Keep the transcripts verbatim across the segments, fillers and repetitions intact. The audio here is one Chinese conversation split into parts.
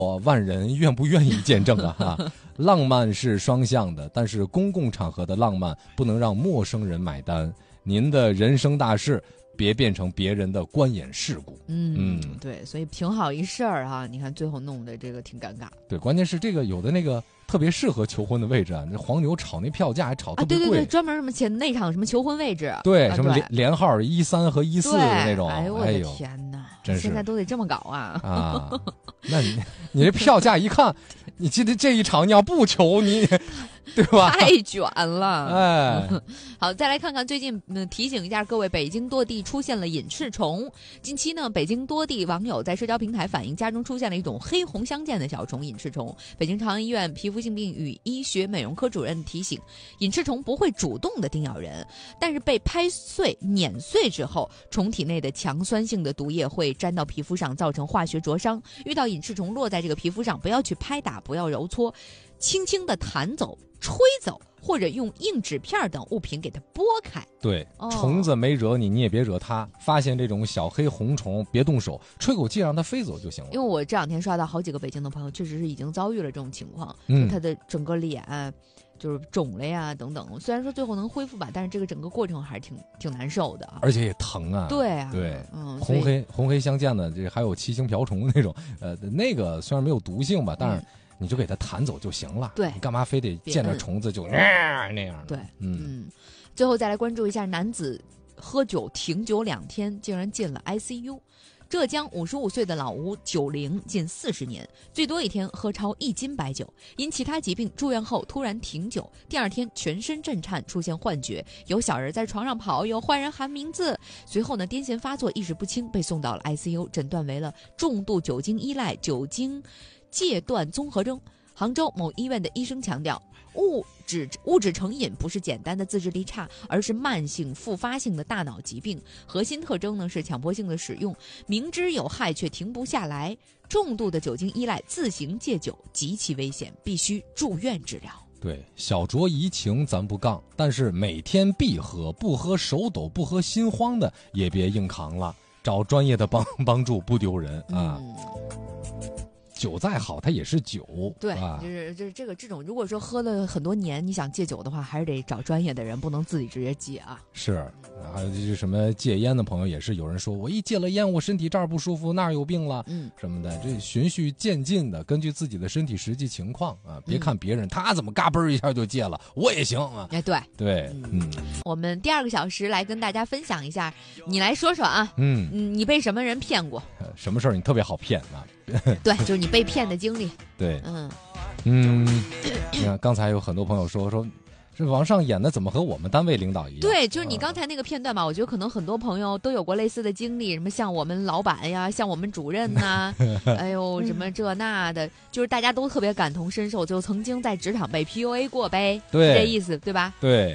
万人愿不愿意见证啊？哈，浪漫是双向的，但是公共场合的浪漫不能让陌生人买单。您的人生大事，别变成别人的观演事故。 嗯嗯，对，所以挺好一事儿哈。你看最后弄的这个挺尴尬。 对，关键是这个有的那个特别适合求婚的位置啊，那黄牛炒那票价还炒特别贵。 啊，对对对，专门什么前那场什么求婚位置。 对， 啊、 什么连连号一三和一四的那种。 哎呦我的天哪！ 真是现在都得这么搞啊！ 啊，那你你这票价一看，你记得这一场你要不求你，对吧？ 太卷了。 哎， 好，再来看看最近，嗯，提醒一下各位，北京多地出现了隐翅虫。近期呢，北京多地网友在社交平台反映家中出现了一种黑红相间的小虫隐翅虫。北京朝阳医院皮肤性病与医学美容科主任提醒，隐翅虫不会主动的叮咬人，但是被拍碎、碾碎之后，虫体内的强酸性的毒液会粘到皮肤上，造成化学灼伤。遇到隐翅虫落在这个皮肤上，不要去拍打，不要揉搓，轻轻的弹走、吹走，或者用硬纸片等物品给它拨开。 对， 哦、 虫子没惹你，你也别惹它。发现这种小黑红虫，别动手，吹口气让它飞走就行了。 因为我这两天刷到好几个北京的朋友，确实是已经遭遇了这种情况， 嗯， 他的整个脸就是肿了呀等等。虽然说最后能恢复吧，但是这个整个过程还是挺挺难受的， 而且也疼啊。 对啊， 对， 嗯， 红黑红黑相间的，这还有七星瓢虫那种，呃，那个虽然没有毒性吧，但是、嗯。你就给它弹走就行了， 对， 你干嘛非得见着虫子就、呃、那样？ 对， 嗯嗯。最后再来关注一下，男子喝酒停酒两天，竟然进了 I C U。浙江五十五岁的老吴酒龄近四十年，最多一天喝超一斤白酒，因其他疾病住院后突然停酒，第二天全身震颤，出现幻觉，有小人在床上跑，有坏人喊名字。随后呢，癫痫发作，意识不清，被送到了 I C U， 诊断为了重度酒精依赖酒精戒断综合征。杭州某医院的医生强调，物质物质成瘾不是简单的自制力差，而是慢性复发性的大脑疾病。核心特征呢是强迫性的使用，明知有害却停不下来。重度的酒精依赖自行戒酒极其危险，必须住院治疗。 对，小酌怡情咱不杠，但是每天必喝，不喝手抖，不喝心慌的也别硬扛了，找专业的帮帮助不丢人啊。嗯，酒再好，它也是酒。 对， 啊、 就是就是这个这种，如果说喝了很多年，你想戒酒的话，还是得找专业的人，不能自己直接戒啊。 是，还有就是什么戒烟的朋友也是，有人说我一戒了烟，我身体这儿不舒服，那儿有病了，嗯，什么的，这循序渐进的，根据自己的身体实际情况啊，别看别人、嗯、他怎么嘎嘣一下就戒了，我也行啊。 哎，对对， 嗯, 嗯， 我们第二个小时来跟大家分享一下，你来说说啊，嗯嗯，你被什么人骗过？ 什么事儿你特别好骗啊？ 对，就是你被骗的经历。 对，嗯嗯，你看刚才有很多朋友说说，这网上演的怎么和我们单位领导一样？ 对，就是你刚才那个片段吧，我觉得可能很多朋友都有过类似的经历，什么像我们老板呀，像我们主任呐、啊，哎呦，什么这那的，就是大家都特别感同身受，就曾经在职场被 P U A 过呗， 对， 是这意思对吧？ 对。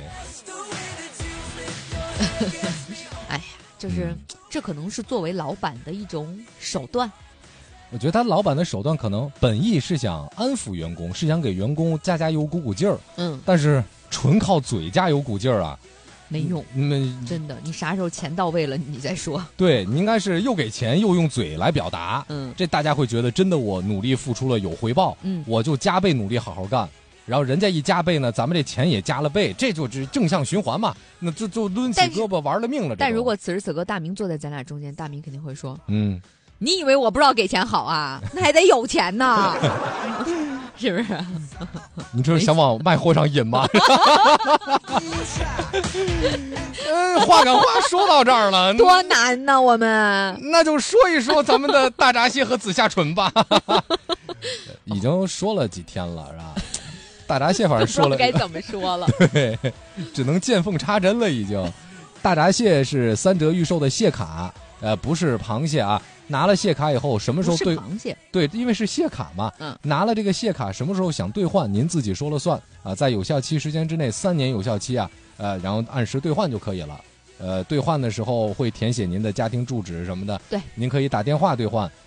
哎呀，就是、嗯、这可能是作为老板的一种手段。 我觉得他老板的手段可能本意是想安抚员工，是想给员工加加油鼓鼓劲儿，嗯，但是纯靠嘴加油鼓劲儿啊， 没用， 嗯， 真的，你啥时候钱到位了你再说。 对，你应该是又给钱又用嘴来表达，嗯，这大家会觉得真的我努力付出了有回报，嗯，我就加倍努力好好干，然后人家一加倍呢，咱们这钱也加了倍，这就是正向循环嘛，那就就抡起胳膊玩了命了。 但如果此时此刻大明坐在咱俩中间，大明肯定会说， 嗯。 你以为我不知道给钱好啊？那还得有钱呢，是不是？ 你这是想往卖货上引吗？嗯，话赶话说到这儿了， 多难呢，我们那就说一说咱们的大闸蟹和紫霞醇吧。已经说了几天了，是吧？大闸蟹反正说了， 该怎么说了？ 对，只能见缝插针了，已经。大闸蟹是三折预售的蟹卡，呃，不是螃蟹啊。拿了蟹卡以后，什么时候兑？ 螃蟹对，因为是蟹卡嘛。嗯，拿了这个蟹卡，什么时候想兑换，您自己说了算啊。在有效期时间之内，三年有效期啊，呃，然后按时兑换就可以了。呃，兑换的时候会填写您的家庭住址什么的。 对， 您可以打电话兑换，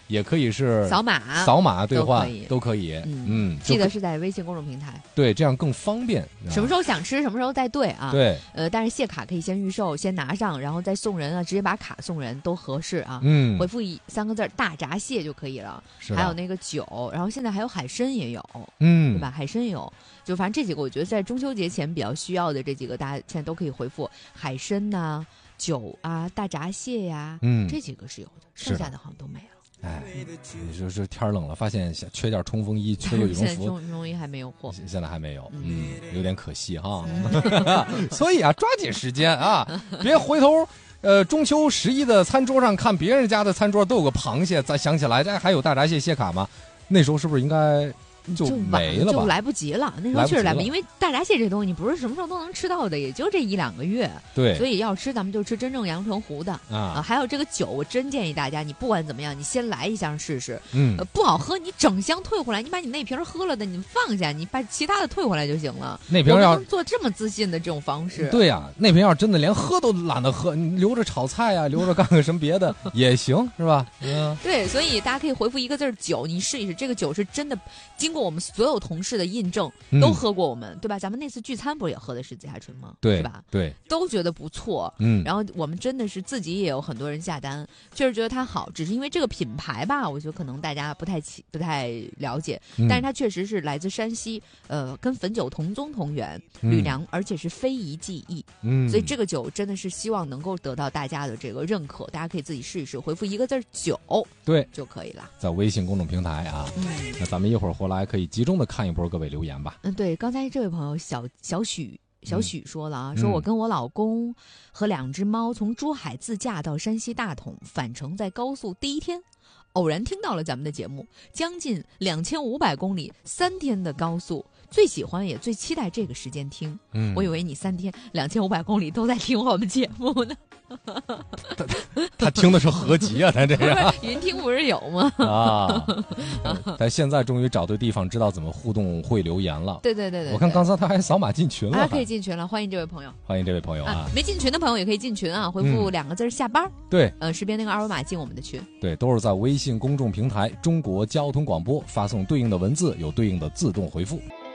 也可以是扫码扫码兑换都可以。 都可以嗯, 嗯，记得是在微信公众平台。 对，这样更方便。 什么时候想吃什么时候再兑啊。 对， 呃，但是谢卡可以先预售，先拿上，然后再送人啊，直接把卡送人都合适啊。 嗯， 回复一三个字大闸蟹就可以了。还有那个酒，然后现在还有海参也有，嗯，对吧？海参有，就反正这几个我觉得在中秋节前比较需要的这几个，大家现在都可以回复海参呐、啊、酒啊、大闸蟹呀、啊，嗯，这几个是有的，剩下的好像都没了。 哎，你说这天冷了，发现缺件冲锋衣，缺个羽绒服， 冲锋衣还没有货， 现在还没有，嗯，有点可惜哈。所以啊，抓紧时间啊，别回头。呃，中秋十一的餐桌上看别人家的餐桌都有个螃蟹，咱想起来这还有大闸蟹蟹卡吗？那时候是不是应该就没了吧？ 就来不及了，那时候确实来不及，因为大闸蟹这东西你不是什么时候都能吃到的，也就这一两个月。 对， 所以要吃咱们就吃真正阳澄湖的啊、呃。还有这个酒，我真建议大家，你不管怎么样，你先来一箱试试。嗯、呃，不好喝你整箱退回来，你把你那瓶喝了的你放下，你把其他的退回来就行了。 那瓶要做这么自信的这种方式， 对呀、啊，那瓶要真的连喝都懒得喝，你留着炒菜呀、啊，留着干个什么别的也行，是吧？ 嗯，对，所以大家可以回复一个字酒，你试一试，这个酒是真的经过我们所有同事的印证，都喝过我们、嗯、对吧？咱们那次聚餐不是也喝的是紫霞醇吗？ 对， 是吧？ 对， 都觉得不错。嗯，然后我们真的是自己也有很多人下单，确实觉得它好，只是因为这个品牌吧，我觉得可能大家不太不太了解、嗯，但是它确实是来自山西，呃，跟汾酒同宗同源，吕梁、嗯，而且是非遗技艺。嗯，所以这个酒真的是希望能够得到大家的这个认可，大家可以自己试一试，回复一个字酒， 对就可以了， 在微信公众平台啊。嗯，那咱们一会儿回来可以集中的看一波各位留言吧。 嗯，对，刚才这位朋友小小许小许说了啊、嗯，说我跟我老公和两只猫从珠海自驾到山西大同，返程在高速第一天，偶然听到了咱们的节目，将近两千五百公里，三天的高速。最喜欢也最期待这个时间听，嗯，我以为你三天两千五百公里都在听我们节目呢。 他, 他听的是合集啊，他这个云听不是有吗？ 啊，他现在终于找对地方，知道怎么互动会留言了。 对对 对, 对， 我看刚才他还扫码进群了， 啊，可以进群了，欢迎这位朋友， 欢迎这位朋友啊！ 啊没进群的朋友也可以进群啊，回复两个字下班、嗯， 对， 呃，识别那个二维码进我们的群， 对，都是在微信公众平台中国交通广播发送对应的文字，有对应的自动回复。